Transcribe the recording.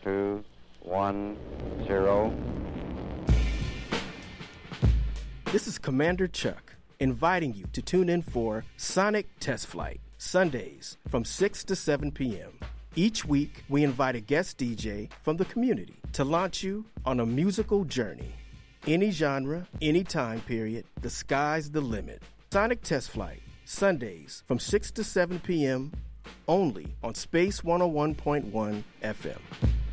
2, 1, 0. This is Commander Chuck, inviting you to tune in for Sonic Test Flight, Sundays from 6 to 7 p.m. Each week, we invite a guest DJ from the community to launch you on a musical journey. Any genre, any time period, the sky's the limit. Sonic Test Flight, Sundays from 6 to 7 p.m. only on Space 101.1 FM.